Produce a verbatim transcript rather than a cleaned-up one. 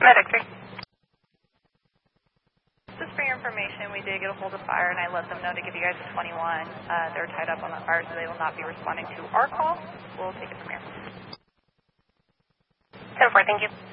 Medic three. Just for your information, we did get a hold of fire, and I let them know to give you guys a twenty-one. Uh, they're tied up on the fire, so they will not be responding to our call. We'll take it from here. ten four, thank you.